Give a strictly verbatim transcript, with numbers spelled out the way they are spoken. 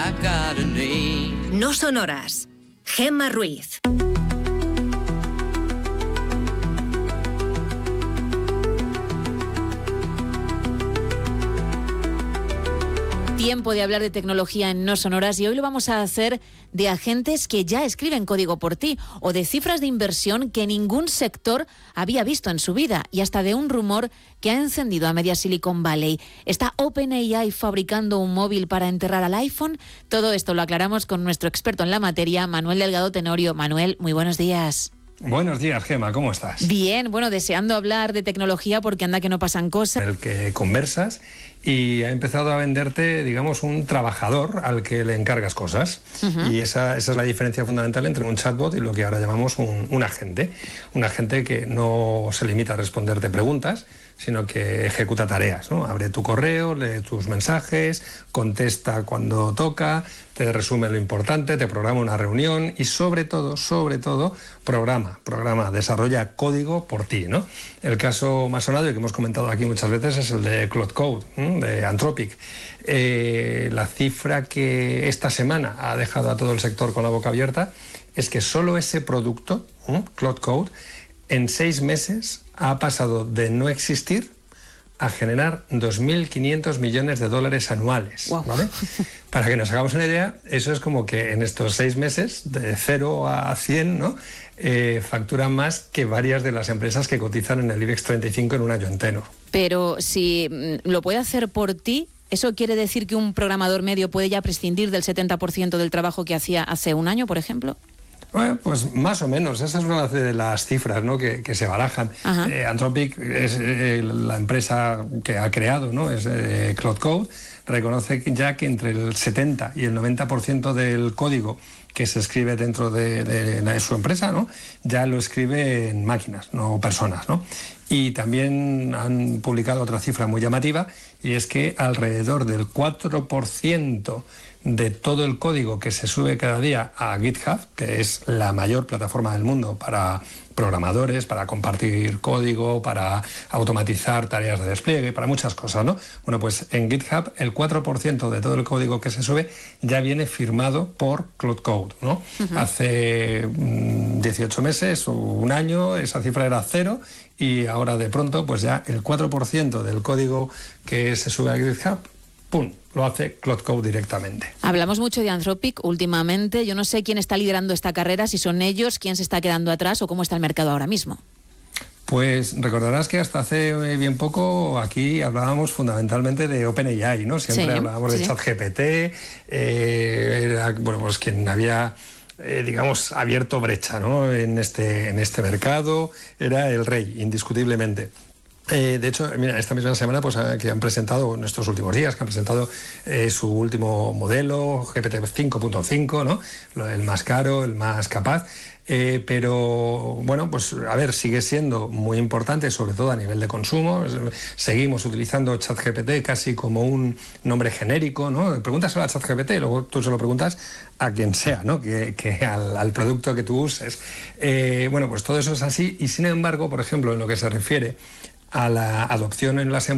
I got a need. No son horas. Gemma Ruiz. Tiempo de hablar de tecnología en No Sonoras y hoy lo vamos a hacer de agentes que ya escriben código por ti o de cifras de inversión que ningún sector había visto en su vida y hasta de un rumor que ha encendido a media Silicon Valley. ¿Está OpenAI fabricando un móvil para enterrar al iPhone? Todo esto lo aclaramos con nuestro experto en la materia, Manuel Delgado Tenorio. Manuel, muy buenos días. Buenos días, Gemma, ¿cómo estás? Bien, bueno, deseando hablar de tecnología porque anda que no pasan cosas. El que conversas y ha empezado a venderte, digamos, un trabajador al que le encargas cosas. Uh-huh. Y esa, esa es la diferencia fundamental entre un chatbot y lo que ahora llamamos un, un agente. Un agente que no se limita a responderte preguntas, sino que ejecuta tareas, ¿no? Abre tu correo, lee tus mensajes, contesta cuando toca, te resume lo importante, te programa una reunión y sobre todo, sobre todo, programa, programa, desarrolla código por ti, ¿no? El caso más sonado y que hemos comentado aquí muchas veces es el de Claude Code, ¿eh? De Anthropic. Eh, la cifra que esta semana ha dejado a todo el sector con la boca abierta es que solo ese producto, ¿eh? Claude Code, en seis meses ha pasado de no existir a generar dos mil quinientos millones de dólares anuales. Wow. ¿Vale? Para que nos hagamos una idea, eso es como que en estos seis meses, de cero a cien, ¿no? eh, facturan más que varias de las empresas que cotizan en el IBEX treinta y cinco en un año entero. Pero si lo puede hacer por ti, ¿eso quiere decir que un programador medio puede ya prescindir del setenta por ciento del trabajo que hacía hace un año, por ejemplo? Bueno, pues más o menos, esa es una de las cifras, ¿no? que, que se barajan. Eh, Anthropic es eh, la empresa que ha creado, ¿no? Es eh, Claude Code, reconoce ya que entre el setenta y el noventa por ciento del código que se escribe dentro de, de, de su empresa, ¿no? Ya lo escribe en máquinas, no personas, ¿no? Y también han publicado otra cifra muy llamativa, y es que alrededor del cuatro por ciento de todo el código que se sube cada día a GitHub, que es la mayor plataforma del mundo para programadores, para compartir código, para automatizar tareas de despliegue, para muchas cosas, ¿no? Bueno, pues en GitHub el cuatro por ciento de todo el código que se sube ya viene firmado por Claude Code, ¿no? Uh-huh. Hace mmm, dieciocho meses o un año esa cifra era cero y ahora de pronto pues ya el cuatro por ciento del código que se sube a GitHub, ¡pum!, lo hace Claude Code directamente. Hablamos mucho de Anthropic últimamente. Yo no sé quién está liderando esta carrera, si son ellos, quién se está quedando atrás o cómo está el mercado ahora mismo. Pues recordarás que hasta hace bien poco aquí hablábamos fundamentalmente de OpenAI, ¿no? Siempre sí, hablábamos sí. de ChatGPT, eh, era, bueno, pues quien había... Eh, digamos, abierto brecha, ¿no? en, este, en este mercado, era el rey, indiscutiblemente. Eh, de hecho, mira, esta misma semana pues, que han presentado, en estos últimos días, que han presentado eh, su último modelo, G P T cinco punto cinco, ¿no? El más caro, el más capaz. Eh, pero, bueno, pues a ver, sigue siendo muy importante, sobre todo a nivel de consumo. Seguimos utilizando ChatGPT casi como un nombre genérico, ¿no? Pregúntaselo a ChatGPT, luego tú se lo preguntas a quien sea, ¿no? Que, que al, al producto que tú uses. Eh, bueno, pues todo eso es así y, sin embargo, por ejemplo, en lo que se refiere a la adopción en las empresas,